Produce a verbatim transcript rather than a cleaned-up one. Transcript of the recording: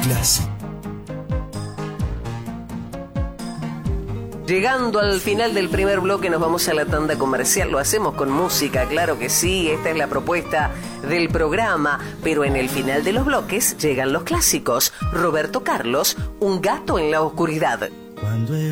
clásico. Llegando al final del primer bloque nos vamos a la tanda comercial, lo hacemos con música, claro que sí, esta es la propuesta del programa, pero en el final de los bloques llegan los clásicos. Roberto Carlos, Un gato en la oscuridad. Cuando